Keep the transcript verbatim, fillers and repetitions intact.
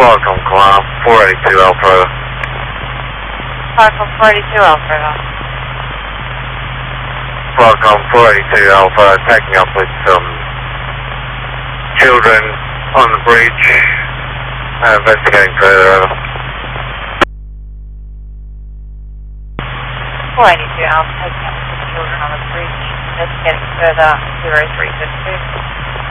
Broadcom climb, four eighty-two Alpha. Broadcom four eighty-two Alpha. Broadcom four eighty-two Alpha, taking up with some children on the bridge, uh, investigating further. four eighty-two Alpha, taking up with some children on the bridge, investigating further, zero three six two.